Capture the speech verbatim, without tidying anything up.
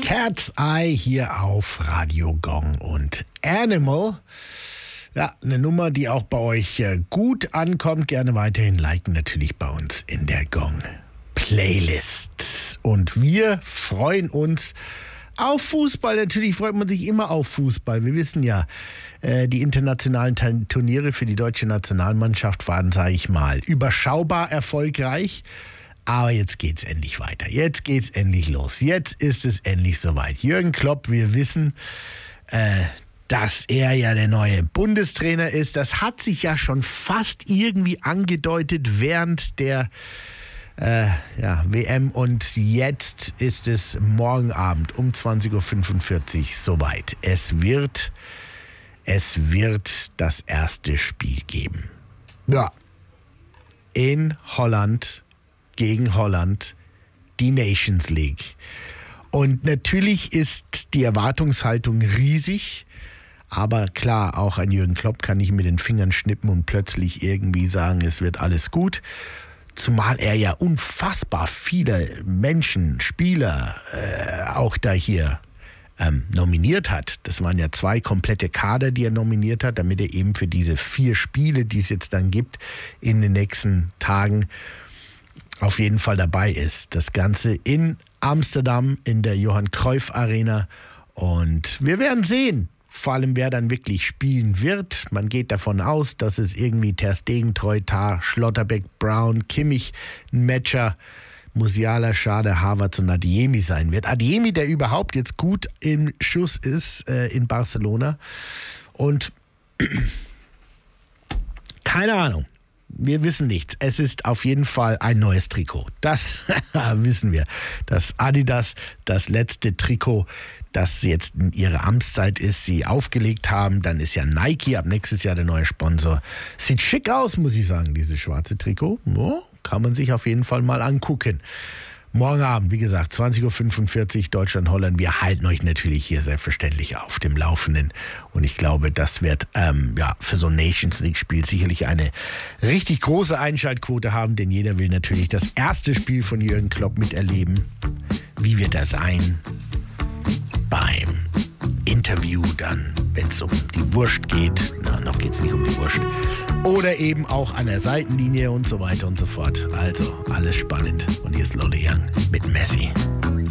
Cat's Eye hier auf Radio Gong und Animal. Ja, eine Nummer, die auch bei euch äh, gut ankommt. Gerne weiterhin liken, natürlich bei uns in der Gong Playlist. Und wir freuen uns auf Fußball. Natürlich freut man sich immer auf Fußball. Wir wissen ja, äh, die internationalen T- Turniere für die deutsche Nationalmannschaft waren, sage ich mal, überschaubar erfolgreich. Aber jetzt geht's endlich weiter. Jetzt geht's endlich los. Jetzt ist es endlich soweit. Jürgen Klopp, wir wissen, äh, dass er ja der neue Bundestrainer ist. Das hat sich ja schon fast irgendwie angedeutet während der äh, ja, W M. Und jetzt ist es morgen Abend um zwanzig Uhr fünfundvierzig soweit. Es wird, es wird das erste Spiel geben. Ja. In Holland gegen Holland, die Nations League. Und natürlich ist die Erwartungshaltung riesig, aber klar, auch ein Jürgen Klopp kann nicht mit den Fingern schnippen und plötzlich irgendwie sagen, es wird alles gut. Zumal er ja unfassbar viele Menschen, Spieler äh, auch da hier ähm, nominiert hat. Das waren ja zwei komplette Kader, die er nominiert hat, damit er eben für diese vier Spiele, die es jetzt dann gibt, in den nächsten Tagen auf jeden Fall dabei ist. Das Ganze in Amsterdam in der Johann Cruyff Arena. Und wir werden sehen, vor allem wer dann wirklich spielen wird. Man geht davon aus, dass es irgendwie Ter Stegen, Treutar, Schlotterbeck, Brown, Kimmich, Metscher, Musiala, Schade, Havertz und Adeyemi sein wird. Adeyemi, der überhaupt jetzt gut im Schuss ist äh, in Barcelona. Und keine Ahnung. Wir wissen nichts. Es ist auf jeden Fall ein neues Trikot. Das wissen wir. Das Adidas, das letzte Trikot, das jetzt in ihrer Amtszeit ist, sie aufgelegt haben. Dann ist ja Nike ab nächstes Jahr der neue Sponsor. Sieht schick aus, muss ich sagen, dieses schwarze Trikot. Ja, kann man sich auf jeden Fall mal angucken. Morgen Abend, wie gesagt, zwanzig Uhr fünfundvierzig, Deutschland, Holland. Wir halten euch natürlich hier selbstverständlich auf dem Laufenden. Und ich glaube, das wird ähm, ja, für so ein Nations League-Spiel sicherlich eine richtig große Einschaltquote haben, denn jeder will natürlich das erste Spiel von Jürgen Klopp miterleben. Wie wird er sein beim Interview dann, wenn es um die Wurst geht? Na, noch geht es nicht um die Wurst. Oder eben auch an der Seitenlinie und so weiter und so fort. Also, alles spannend. Und hier ist Lolle Young mit Messi.